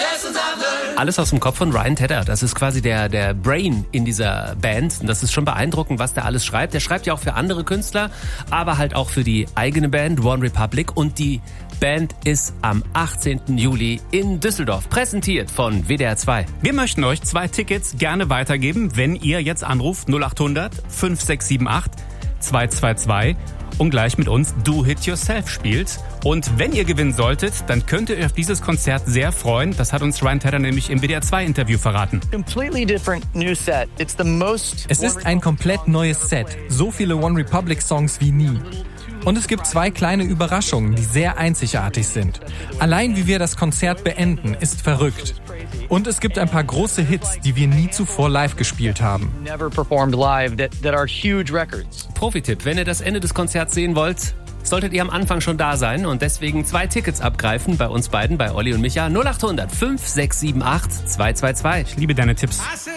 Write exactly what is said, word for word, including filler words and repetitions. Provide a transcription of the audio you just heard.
Alles aus dem Kopf von Ryan Tedder. Das ist quasi der, der Brain in dieser Band. Und das ist schon beeindruckend, was der alles schreibt. Der schreibt ja auch für andere Künstler, aber halt auch für die eigene Band One Republic. Und die Band ist am achtzehnten Juli in Düsseldorf, präsentiert von W D R zwei. Wir möchten euch zwei Tickets gerne weitergeben, wenn ihr jetzt anruft null acht hundert fünf sechs sieben acht zwei zwei zwei und gleich mit uns Do It Yourself spielt. Und wenn ihr gewinnen solltet, dann könnt ihr euch auf dieses Konzert sehr freuen. Das hat uns Ryan Tedder nämlich im W D R zwei Interview verraten. Es ist ein komplett neues Set. So viele One Republic Songs wie nie. Und es gibt zwei kleine Überraschungen, die sehr einzigartig sind. Allein wie wir das Konzert beenden, ist verrückt. Und es gibt ein paar große Hits, die wir nie zuvor live gespielt haben. Profi-Tipp, wenn ihr das Ende des Konzerts sehen wollt, solltet ihr am Anfang schon da sein und deswegen zwei Tickets abgreifen bei uns beiden, bei Olli und Micha. null acht hundert fünf sechs sieben acht zwei zwei zwei. Ich liebe deine Tipps.